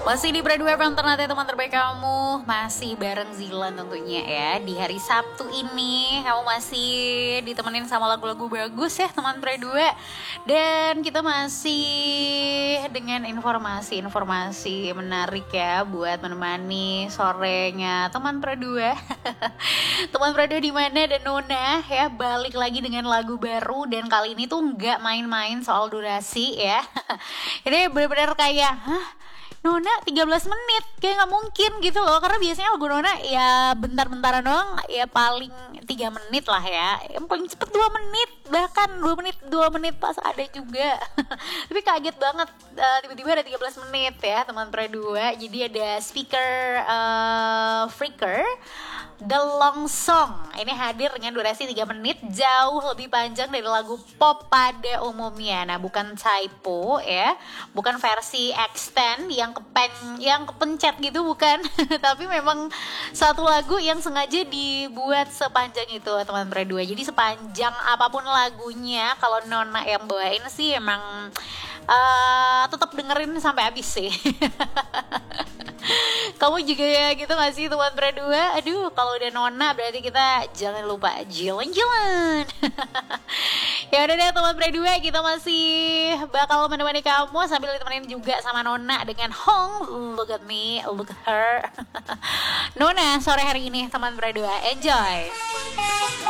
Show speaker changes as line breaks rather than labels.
Masih di Brand FM Ternate, teman terbaik kamu. Masih bareng Zilan tentunya ya. Di hari Sabtu ini kamu masih ditemenin sama lagu-lagu bagus ya teman Brand 2. Dan kita masih dengan informasi-informasi menarik ya buat menemani sorenya teman Brand 2. Teman Brand 2 di mana dan Nona ya balik lagi dengan lagu baru. Dan kali ini tuh nggak main-main soal durasi ya. Ini benar-benar kayak Nona 13 menit, kayak gak mungkin gitu loh. Karena biasanya lagu Nona ya bentar-bentaran doang, ya paling 3 menit lah ya. Yang paling cepet 2 menit, bahkan 2 menit pas ada juga. Tapi kaget banget, tiba-tiba ada 13 menit ya teman Pre 2. Jadi ada speaker Freaker The Long Song. Ini hadir dengan durasi 3 menit, jauh lebih panjang dari lagu pop pada umumnya. Nah, bukan typo ya, bukan versi extend yang kepencet gitu, bukan. Tapi memang satu lagu yang sengaja dibuat sepanjang itu teman Pre 2. Jadi sepanjang apapun lagunya, kalau Nona yang bawain sih emang tetap dengerin sampai habis sih. Kamu juga ya gitu gak sih teman Pre 2? Aduh, kalau udah Nona berarti kita jangan lupa jalan-jalan. Ya udah deh teman Pre 2, kita masih bakal menemani kamu sambil ditemenin juga sama Nona dengan Hong, Look at Me, Look at Her. Nona sore hari ini teman Pre 2, enjoy.